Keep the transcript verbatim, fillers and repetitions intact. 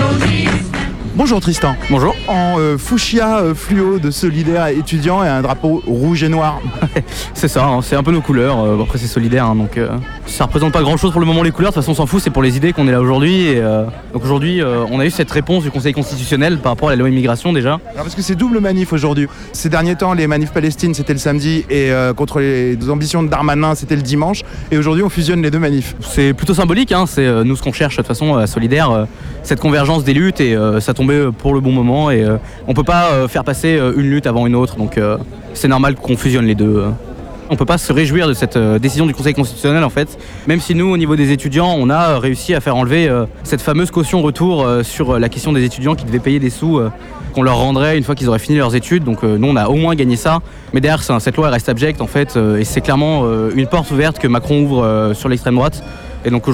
Bonjour Tristan. Bonjour. En euh, fuchsia euh, fluo de solidaire étudiant et un drapeau rouge et noir. C'est ça, hein, c'est un peu nos couleurs. Euh, après c'est solidaire, hein, donc euh, ça représente pas grand chose pour le moment les couleurs. De toute façon on s'en fout, c'est pour les idées qu'on est là aujourd'hui. Et, euh, donc aujourd'hui euh, on a eu cette réponse du Conseil constitutionnel par rapport à la loi immigration déjà. Alors parce que c'est double manif aujourd'hui. Ces derniers temps les manifs Palestine c'était le samedi et euh, contre les ambitions de Darmanin c'était le dimanche. Et aujourd'hui on fusionne les deux manifs. C'est plutôt symbolique, hein, c'est euh, nous ce qu'on cherche de toute façon à Solidaire, euh, cette convergence des luttes et euh, ça tombait pour le bon moment et euh, on peut pas euh, faire passer euh, une lutte avant une autre, donc euh, c'est normal qu'on fusionne les deux. On peut pas se réjouir de cette euh, décision du Conseil constitutionnel en fait, même si nous au niveau des étudiants on a réussi à faire enlever euh, cette fameuse caution retour euh, sur euh, la question des étudiants qui devaient payer des sous euh, qu'on leur rendrait une fois qu'ils auraient fini leurs études, donc euh, nous on a au moins gagné ça, mais derrière ça, cette loi elle reste abjecte en fait euh, et c'est clairement euh, une porte ouverte que Macron ouvre euh, sur l'extrême droite et donc